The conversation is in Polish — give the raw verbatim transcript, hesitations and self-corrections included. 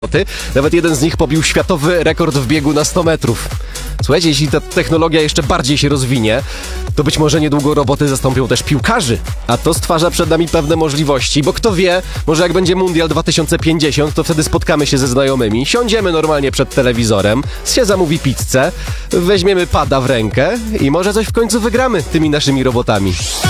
Nawet jeden z nich pobił światowy rekord w biegu na sto metrów. Słuchajcie, jeśli ta technologia jeszcze bardziej się rozwinie, to być może niedługo roboty zastąpią też piłkarzy. A to stwarza przed nami pewne możliwości, bo kto wie, może jak będzie Mundial dwa tysiące pięćdziesiąt, to wtedy spotkamy się ze znajomymi, siądziemy normalnie przed telewizorem, się zamówi pizzę, weźmiemy pada w rękę i może coś w końcu wygramy tymi naszymi robotami.